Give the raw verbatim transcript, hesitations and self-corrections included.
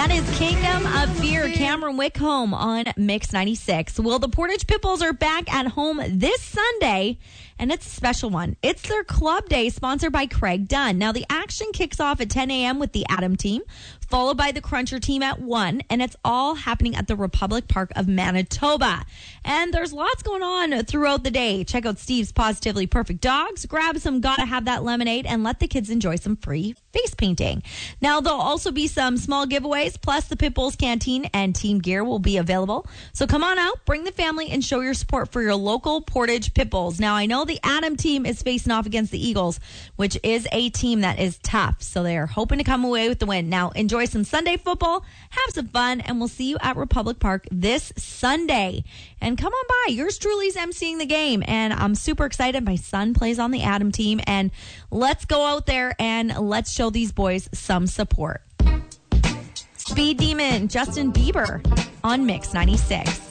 That is Kingdom of Fear, Cameron Wickholm on Mix ninety-six. Well, the Portage Pitbulls are back at home this Sunday, and it's a special one. It's their club day, sponsored by Craig Dunn. Now, the action kicks off at ten a.m. with the Adam team, followed by the Cruncher team at one, and it's all happening at the Republic Park of Manitoba. And there's lots going on throughout the day. Check out Steve's Positively Perfect Dogs, grab some Gotta Have That Lemonade, and let the kids enjoy some free face painting. Now, there'll also be some small giveaways, plus the Pitbulls Canteen and team gear will be available. So come on out, bring the family, and show your support for your local Portage Pitbulls. Now, I know the Adam team is facing off against the Eagles, which is a team that is tough, so they're hoping to come away with the win. Now, enjoy some Sunday football, have some fun, and we'll see you at Republic Park this Sunday. And come on by. Yours truly is emceeing the game, and I'm super excited. My son plays on the Adam team, and let's go out there and let's show these boys some support. Speed Demon, Justin Bieber on Mix ninety-six.